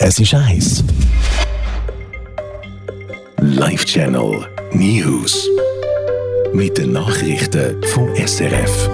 Es ist 1. Live Channel News. Mit den Nachrichten vom SRF.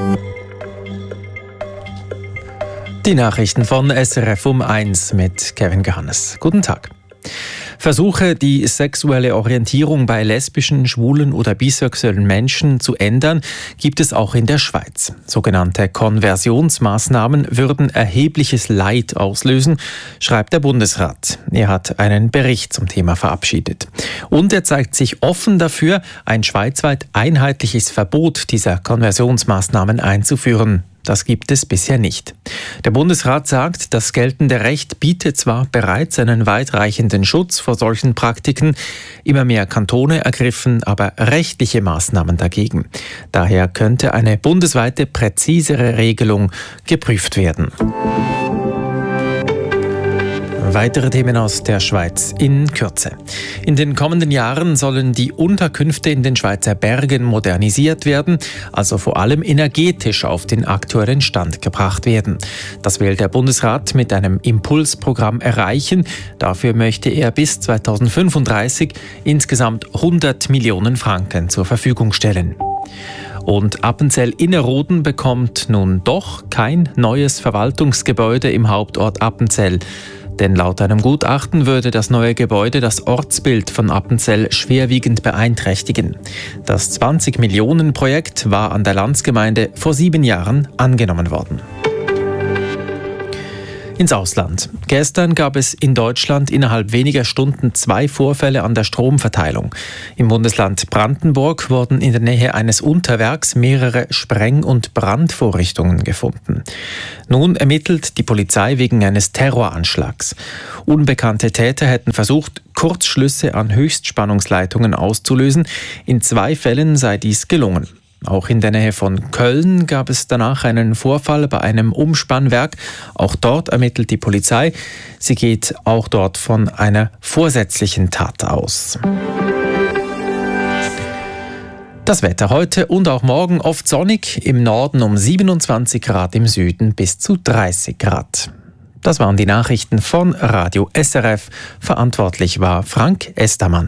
Die Nachrichten von SRF um 1 mit Kevin Gehannes. Guten Tag. Versuche, die sexuelle Orientierung bei lesbischen, schwulen oder bisexuellen Menschen zu ändern, gibt es auch in der Schweiz. Sogenannte Konversionsmaßnahmen würden erhebliches Leid auslösen, schreibt der Bundesrat. Er hat einen Bericht zum Thema verabschiedet. Und er zeigt sich offen dafür, ein schweizweit einheitliches Verbot dieser Konversionsmaßnahmen einzuführen. Das gibt es bisher nicht. Der Bundesrat sagt, das geltende Recht bietet zwar bereits einen weitreichenden Schutz vor solchen Praktiken, immer mehr Kantone ergriffen aber rechtliche Maßnahmen dagegen. Daher könnte eine bundesweite präzisere Regelung geprüft werden. Weitere Themen aus der Schweiz in Kürze. In den kommenden Jahren sollen die Unterkünfte in den Schweizer Bergen modernisiert werden, also vor allem energetisch auf den aktuellen Stand gebracht werden. Das will der Bundesrat mit einem Impulsprogramm erreichen. Dafür möchte er bis 2035 insgesamt 100 Millionen Franken zur Verfügung stellen. Und Appenzell-Innerrhoden bekommt nun doch kein neues Verwaltungsgebäude im Hauptort Appenzell. Denn laut einem Gutachten würde das neue Gebäude das Ortsbild von Appenzell schwerwiegend beeinträchtigen. Das 20-Millionen-Projekt war an der Landsgemeinde vor 7 Jahren angenommen worden. Ins Ausland. Gestern gab es in Deutschland innerhalb weniger Stunden 2 Vorfälle an der Stromverteilung. Im Bundesland Brandenburg wurden in der Nähe eines Unterwerks mehrere Spreng- und Brandvorrichtungen gefunden. Nun ermittelt die Polizei wegen eines Terroranschlags. Unbekannte Täter hätten versucht, Kurzschlüsse an Höchstspannungsleitungen auszulösen. In 2 Fällen sei dies gelungen. Auch in der Nähe von Köln gab es danach einen Vorfall bei einem Umspannwerk. Auch dort ermittelt die Polizei. Sie geht auch dort von einer vorsätzlichen Tat aus. Das Wetter heute und auch morgen oft sonnig, im Norden um 27 Grad, im Süden bis zu 30 Grad. Das waren die Nachrichten von Radio SRF. Verantwortlich war Frank Estermann.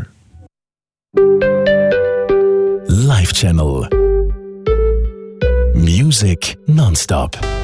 Live Channel Music nonstop.